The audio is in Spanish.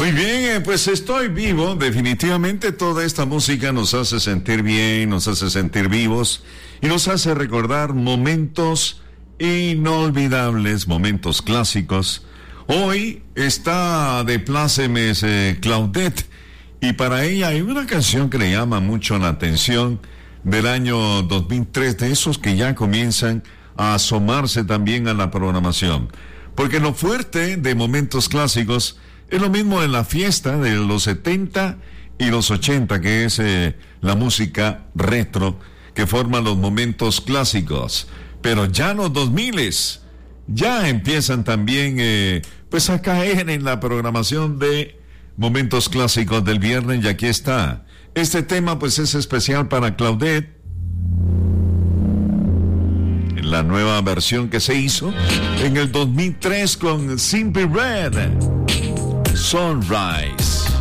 Muy bien, pues estoy vivo. Definitivamente toda esta música nos hace sentir bien, nos hace sentir vivos y nos hace recordar momentos inolvidables, momentos clásicos. Hoy está de plácemes Claudette y para ella hay una canción que le llama mucho la atención del año 2003, de esos que ya comienzan a asomarse también a la programación. Porque lo fuerte de momentos clásicos es lo mismo en la fiesta de los 70 y los 80, que es la música retro que forma los momentos clásicos. Pero ya los 2000s ya empiezan también pues a caer en la programación de momentos clásicos del viernes, y aquí está. Este tema pues es especial para Claudette, en la nueva versión que se hizo en el 2003 con Simply Red, Sunrise.